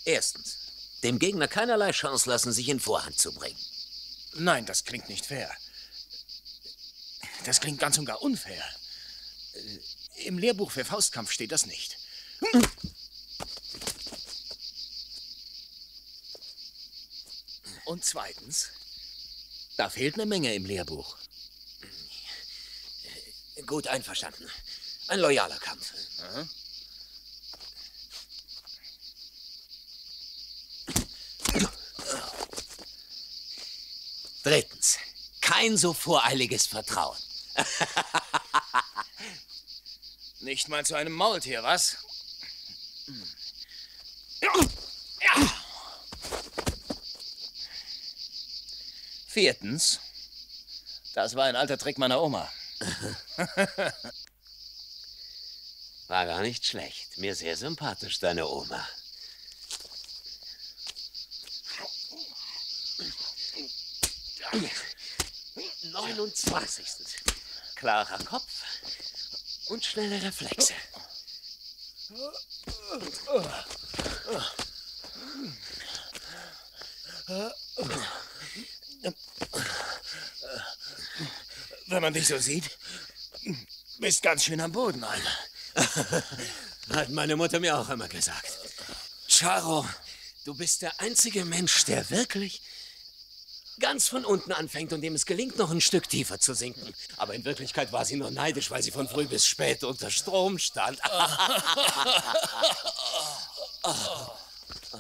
Erstens, dem Gegner keinerlei Chance lassen, sich in Vorhand zu bringen. Nein, das klingt nicht fair. Das klingt ganz und gar unfair. Im Lehrbuch für Faustkampf steht das nicht. Und zweitens, da fehlt eine Menge im Lehrbuch. Gut, einverstanden. Ein loyaler Kampf. Aha. Drittens, kein so voreiliges Vertrauen. Nicht mal zu einem Maultier, was? Viertens, das war ein alter Trick meiner Oma. War gar nicht schlecht. Mir sehr sympathisch, deine Oma. Ja. 29. Klarer Kopf und schnelle Reflexe. Wenn man dich so sieht, bist ganz schön am Boden, Alter. Hat meine Mutter mir auch immer gesagt. Charo, du bist der einzige Mensch, der wirklich ganz von unten anfängt und dem es gelingt, noch ein Stück tiefer zu sinken. Aber in Wirklichkeit war sie nur neidisch, weil sie von früh bis spät unter Strom stand.